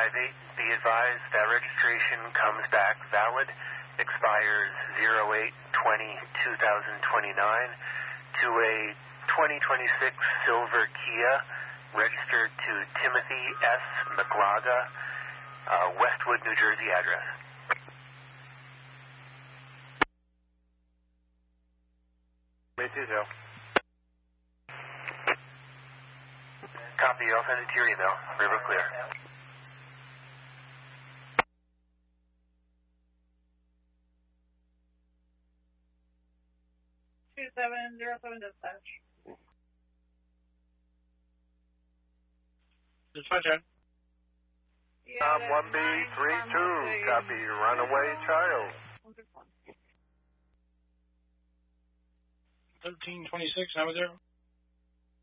be advised that registration comes back valid, expires 08/20/2029 to a 2026 silver Kia registered to Timothy S. McLaga, Westwood, New Jersey address. Detail. Copy, I'll send it to your email. River clear. Two 707 dispatch. Dispatch. Yeah, 1B32, copy, runaway child. 1326, 90.